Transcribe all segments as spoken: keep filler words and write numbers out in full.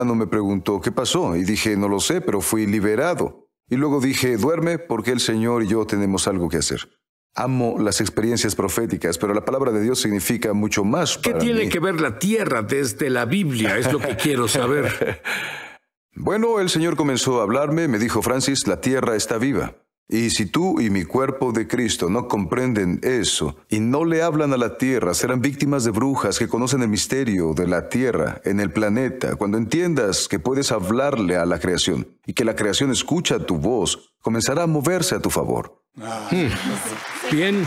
hermano me preguntó, ¿qué pasó? Y dije, no lo sé, pero fui liberado. Y luego dije, duerme porque el Señor y yo tenemos algo que hacer. Amo las experiencias proféticas, pero la palabra de Dios significa mucho más para ¿Qué tiene mí. que ver la tierra desde la Biblia? Es lo que quiero saber. Bueno, el Señor comenzó a hablarme, me dijo, Francis, la tierra está viva. Y si tú y mi cuerpo de Cristo no comprenden eso y no le hablan a la tierra, serán víctimas de brujas que conocen el misterio de la tierra en el planeta. Cuando entiendas que puedes hablarle a la creación y que la creación escucha tu voz, comenzará a moverse a tu favor. Hmm. Bien.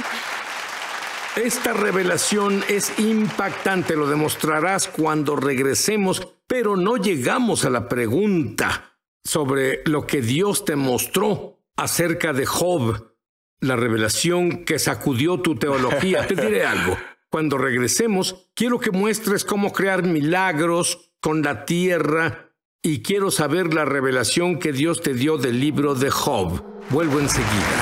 Esta revelación es impactante, lo demostrarás cuando regresemos, pero no llegamos a la pregunta sobre lo que Dios te mostró acerca de Job, la revelación que sacudió tu teología. Te diré algo. Cuando regresemos, quiero que muestres cómo crear milagros con la tierra y quiero saber la revelación que Dios te dio del libro de Job. Vuelvo enseguida.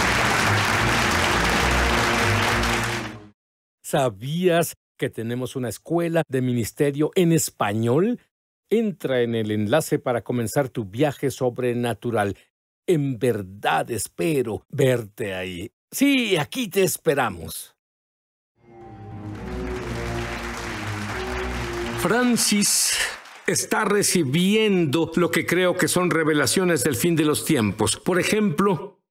¿Sabías que tenemos una escuela de ministerio en español? Entra en el enlace para comenzar tu viaje sobrenatural. En verdad espero verte ahí. Sí, aquí te esperamos. Francis está recibiendo lo que creo que son revelaciones del fin de los tiempos. Por ejemplo,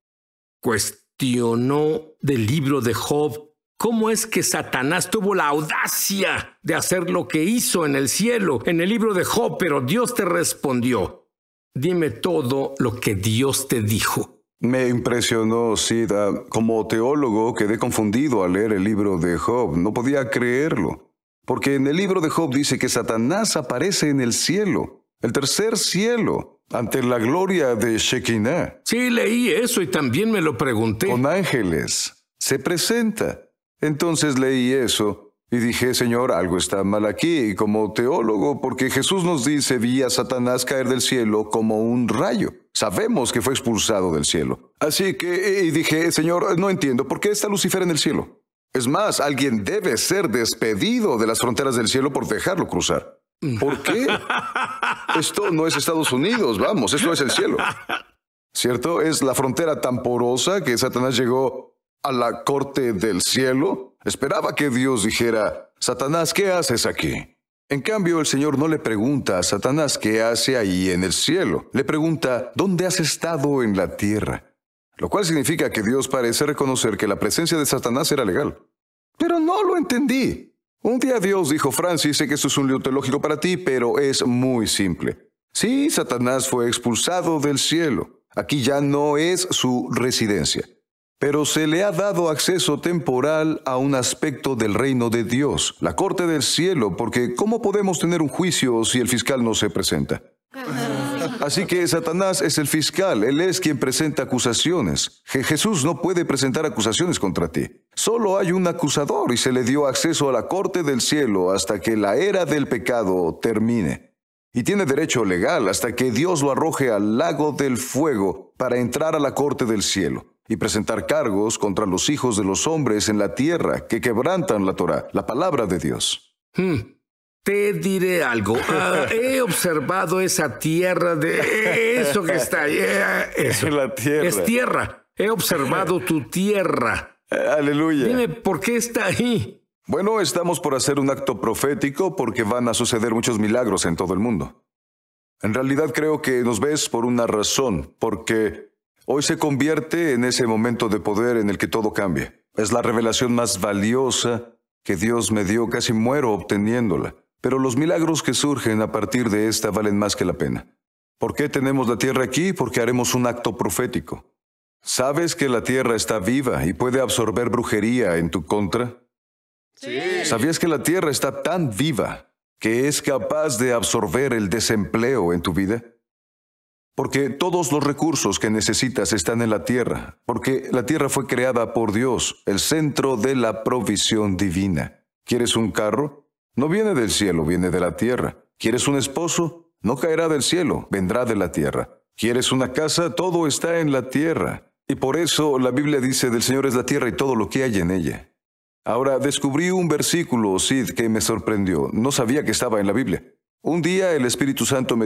cuestionó del libro de Job cómo es que Satanás tuvo la audacia de hacer lo que hizo en el cielo, en el libro de Job, pero Dios te respondió. Dime todo lo que Dios te dijo. Me impresionó, Sid. Como teólogo quedé confundido al leer el libro de Job. No podía creerlo. Porque en el libro de Job dice que Satanás aparece en el cielo, el tercer cielo, ante la gloria de Shekinah. Sí, leí eso y también me lo pregunté. Con ángeles. Se presenta. Entonces leí eso. Y dije, Señor, algo está mal aquí, como teólogo, porque Jesús nos dice, vi a Satanás caer del cielo como un rayo. Sabemos que fue expulsado del cielo. Así que y dije, Señor, no entiendo, ¿por qué está Lucifer en el cielo? Es más, alguien debe ser despedido de las fronteras del cielo por dejarlo cruzar. ¿Por qué? Esto no es Estados Unidos, vamos, esto es el cielo. ¿Cierto? Es la frontera tan porosa que Satanás llegó a la corte del cielo. Esperaba que Dios dijera, Satanás, ¿qué haces aquí? En cambio, el Señor no le pregunta a Satanás qué hace ahí en el cielo. Le pregunta, ¿dónde has estado en la tierra? Lo cual significa que Dios parece reconocer que la presencia de Satanás era legal. Pero no lo entendí. Un día Dios dijo, Francis, sé que esto es un lío teológico para ti, pero es muy simple. Sí, Satanás fue expulsado del cielo. Aquí ya no es su residencia. Pero se le ha dado acceso temporal a un aspecto del reino de Dios, la corte del cielo, porque ¿cómo podemos tener un juicio si el fiscal no se presenta? Así que Satanás es el fiscal, él es quien presenta acusaciones. Je- Jesús no puede presentar acusaciones contra ti. Solo hay un acusador y se le dio acceso a la corte del cielo hasta que la era del pecado termine. Y tiene derecho legal hasta que Dios lo arroje al lago del fuego para entrar a la corte del cielo y presentar cargos contra los hijos de los hombres en la tierra que quebrantan la Torá, la palabra de Dios. Hmm. Te diré algo. Uh, he observado esa tierra de eso que está ahí. Eso. La tierra. Es tierra. He observado tu tierra. Aleluya. Dime, ¿por qué está ahí? Bueno, estamos por hacer un acto profético porque van a suceder muchos milagros en todo el mundo. En realidad creo que nos ves por una razón, porque hoy se convierte en ese momento de poder en el que todo cambia. Es la revelación más valiosa que Dios me dio, casi muero obteniéndola. Pero los milagros que surgen a partir de esta valen más que la pena. ¿Por qué tenemos la tierra aquí? Porque haremos un acto profético. ¿Sabes que la tierra está viva y puede absorber brujería en tu contra? Sí. ¿Sabías que la tierra está tan viva que es capaz de absorber el desempleo en tu vida? Porque todos los recursos que necesitas están en la tierra, porque la tierra fue creada por Dios, el centro de la provisión divina. ¿Quieres un carro? No viene del cielo, viene de la tierra. ¿Quieres un esposo? No caerá del cielo, vendrá de la tierra. ¿Quieres una casa? Todo está en la tierra. Y por eso la Biblia dice, del Señor es la tierra y todo lo que hay en ella. Ahora, descubrí un versículo, Sid, que me sorprendió. No sabía que estaba en la Biblia. Un día el Espíritu Santo me